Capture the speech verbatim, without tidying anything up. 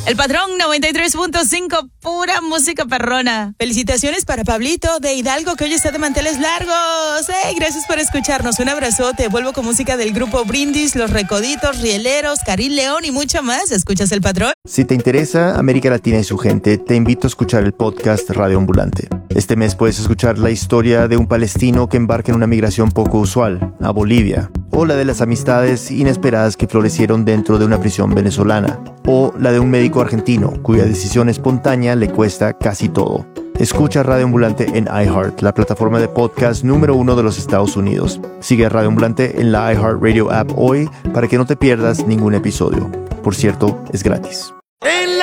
El Patrón noventa y tres punto cinco, pura música perrona. Felicitaciones para Pablito de Hidalgo, que hoy está de manteles largos. Hey, gracias por escucharnos. Un abrazote. Vuelvo con música del grupo Brindis, Los Recoditos, Rieleros, Karim León y mucho más. ¿Escuchas El Patrón? Si te interesa América Latina y su gente, te invito a escuchar el podcast Radio Ambulante. Este mes puedes escuchar la historia de un palestino que embarca en una migración poco usual, a Bolivia, o la de las amistades inesperadas que florecieron dentro de una prisión venezolana, o la de un médico argentino cuya decisión espontánea le cuesta casi todo. Escucha Radio Ambulante en iHeart, la plataforma de podcast número uno de los Estados Unidos. Sigue a Radio Ambulante en la iHeartRadio app hoy para que no te pierdas ningún episodio. Por cierto, es gratis.